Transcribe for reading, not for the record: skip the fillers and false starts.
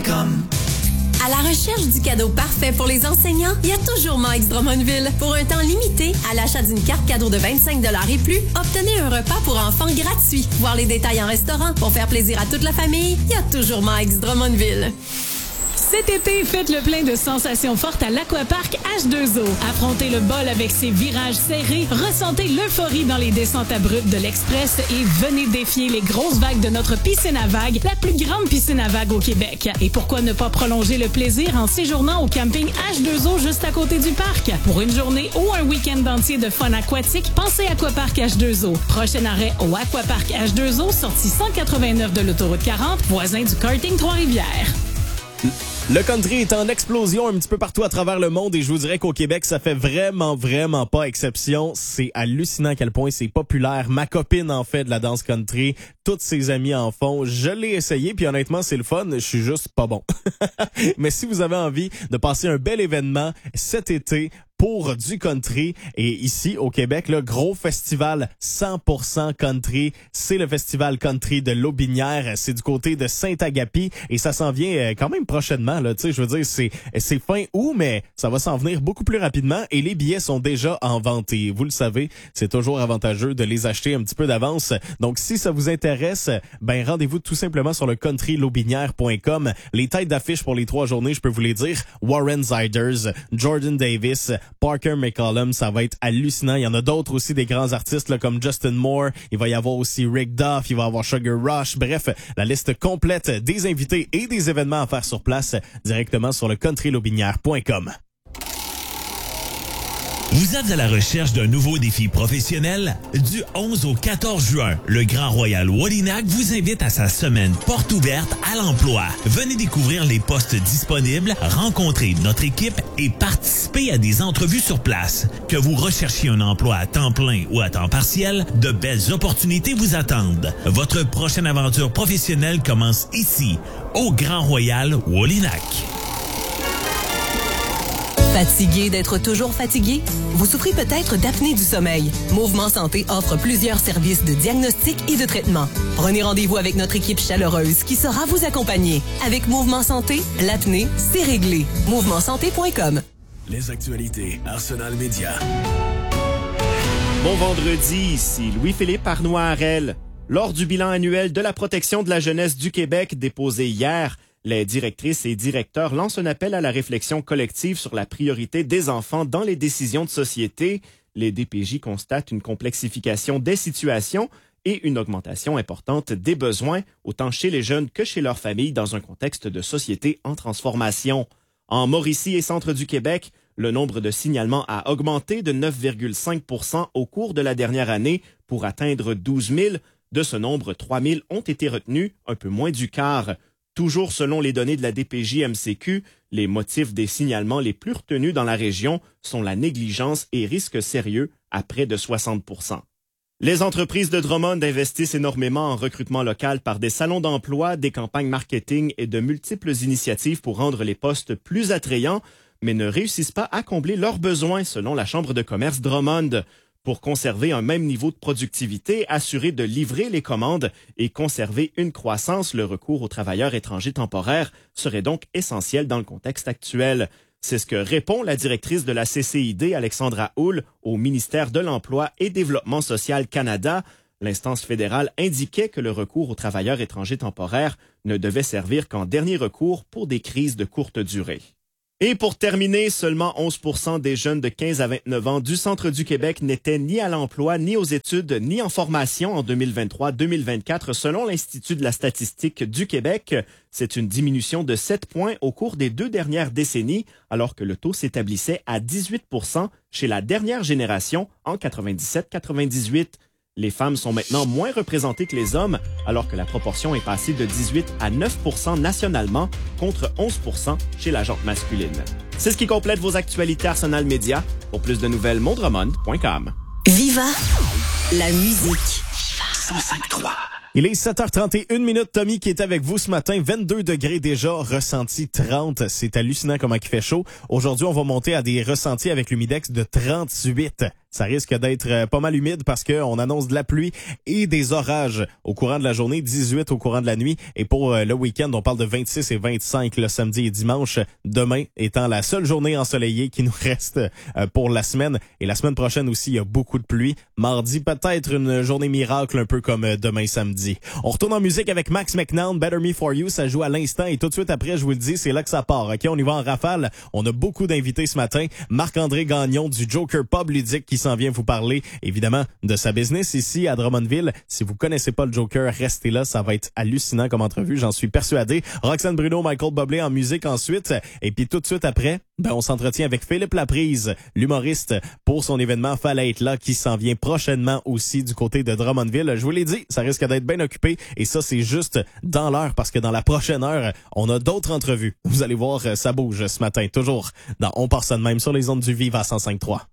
drummondville.com. À la recherche du cadeau parfait pour les enseignants, il y a toujours Mike's Drummondville. Pour un temps limité, à l'achat d'une carte cadeau de 25 $ et plus, obtenez un repas pour enfants gratuit. Voir les détails en restaurant pour faire plaisir à toute la famille, il y a toujours Mike's Drummondville. Cet été, faites le plein de sensations fortes à l'Aquapark H2O. Affrontez le bol avec ses virages serrés, ressentez l'euphorie dans les descentes abruptes de l'Express et venez défier les grosses vagues de notre piscine à vagues, la plus grande piscine à vagues au Québec. Et pourquoi ne pas prolonger le plaisir en séjournant au camping H2O juste à côté du parc? Pour une journée ou un week-end entier de fun aquatique, pensez Aquapark H2O. Prochain arrêt au Aquapark H2O, sortie 189 de l'autoroute 40, voisin du karting Trois-Rivières. Le country est en explosion un petit peu partout à travers le monde et je vous dirais qu'au Québec, ça fait vraiment pas exception. C'est hallucinant à quel point c'est populaire. Ma copine en fait de la danse country, toutes ses amies en font. Je l'ai essayé puis honnêtement, c'est le fun. Je suis juste pas bon. Mais si vous avez envie de passer un bel événement cet été, pour du country. Et ici, au Québec, le gros festival 100% country, c'est le festival country de Lotbinière. C'est du côté de Saint-Agapi et ça s'en vient quand même prochainement. Là, tu sais, je veux dire, c'est fin août, mais ça va s'en venir beaucoup plus rapidement et les billets sont déjà en vente. Et vous le savez, c'est toujours avantageux de les acheter un petit peu d'avance. Donc, si ça vous intéresse, ben rendez-vous tout simplement sur le countrylotbinière.com. Les têtes d'affiche pour les 3 journées, je peux vous les dire. Warren Ziders, Jordan Davis, Parker McCollum, ça va être hallucinant. Il y en a d'autres aussi, des grands artistes là, comme Justin Moore. Il va y avoir aussi Rick Duff, il va y avoir Sugar Rush. Bref, la liste complète des invités et des événements à faire sur place directement sur le countrylotbinière.com. Vous êtes à la recherche d'un nouveau défi professionnel? Du 11 au 14 juin, le Grand Royal Wallinac vous invite à sa semaine porte ouverte à l'emploi. Venez découvrir les postes disponibles, rencontrer notre équipe et participer à des entrevues sur place. Que vous recherchiez un emploi à temps plein ou à temps partiel, de belles opportunités vous attendent. Votre prochaine aventure professionnelle commence ici, au Grand Royal Wallinac. Fatigué d'être toujours fatigué? Vous souffrez peut-être d'apnée du sommeil. Mouvement Santé offre plusieurs services de diagnostic et de traitement. Prenez rendez-vous avec notre équipe chaleureuse qui saura vous accompagner. Avec Mouvement Santé, l'apnée, c'est réglé. MouvementSanté.com. Les actualités Arsenal Média. Bon vendredi, ici Louis-Philippe Arnois-Harel. Lors du bilan annuel de la protection de la jeunesse du Québec déposé hier, les directrices et directeurs lancent un appel à la réflexion collective sur la priorité des enfants dans les décisions de société. Les DPJ constatent une complexification des situations et une augmentation importante des besoins, autant chez les jeunes que chez leurs familles dans un contexte de société en transformation. En Mauricie et centre du Québec, le nombre de signalements a augmenté de 9,5 % au cours de la dernière année pour atteindre 12 000. De ce nombre, 3 000 ont été retenus, un peu moins du quart. Toujours selon les données de la DPJ-MCQ, les motifs des signalements les plus retenus dans la région sont la négligence et risques sérieux à près de 60 %. Les entreprises de Drummond investissent énormément en recrutement local par des salons d'emploi, des campagnes marketing et de multiples initiatives pour rendre les postes plus attrayants, mais ne réussissent pas à combler leurs besoins selon la Chambre de commerce Drummond. Pour conserver un même niveau de productivité, assurer de livrer les commandes et conserver une croissance, le recours aux travailleurs étrangers temporaires serait donc essentiel dans le contexte actuel. C'est ce que répond la directrice de la CCID, Alexandra Houle, au ministère de l'Emploi et Développement social Canada. L'instance fédérale indiquait que le recours aux travailleurs étrangers temporaires ne devait servir qu'en dernier recours pour des crises de courte durée. Et pour terminer, seulement 11 % des jeunes de 15 à 29 ans du centre du Québec n'étaient ni à l'emploi, ni aux études, ni en formation en 2023-2024, selon l'Institut de la statistique du Québec. C'est une diminution de 7 points au cours des 2 dernières décennies, alors que le taux s'établissait à 18 % chez la dernière génération en 97-98. Les femmes sont maintenant moins représentées que les hommes, alors que la proportion est passée de 18 à 9 % nationalement, contre 11 % chez la gente masculine. C'est ce qui complète vos actualités Arsenal Média. Pour plus de nouvelles, mondremont.com. Viva la musique. 105.3. Il est 7h31 Tommy qui est avec vous ce matin. 22 degrés déjà, ressenti 30. C'est hallucinant comment il fait chaud. Aujourd'hui, on va monter à des ressentis avec l'humidex de 38. ça risque d'être pas mal humide parce qu'on annonce de la pluie et des orages au courant de la journée, 18 au courant de la nuit. Et pour le week-end, on parle de 26 et 25 le samedi et dimanche. Demain étant la seule journée ensoleillée qui nous reste pour la semaine. Et la semaine prochaine aussi, il y a beaucoup de pluie. Mardi, peut-être une journée miracle, un peu comme demain samedi. On retourne en musique avec Max McNown, Better Me For You. Ça joue à l'instant et tout de suite après, je vous le dis, c'est là que ça part. OK, on y va en rafale. On a beaucoup d'invités ce matin. Marc-André Gagnon du Joker Pub Ludique qui s'en vient vous parler, évidemment, de sa business ici à Drummondville. Si vous connaissez pas le Joker, restez là. Ça va être hallucinant comme entrevue, j'en suis persuadé. Roxane Bruno, Michael Bublé en musique ensuite. Et puis tout de suite après, on s'entretient avec Philippe Laprise, l'humoriste, pour son événement Fallait être là qui s'en vient prochainement aussi du côté de Drummondville. Je vous l'ai dit, ça risque d'être bien occupé et ça, c'est juste dans l'heure parce que dans la prochaine heure, on a d'autres entrevues. Vous allez voir, ça bouge ce matin, toujours dans On part ça de même sur les ondes du Vive à 105.3.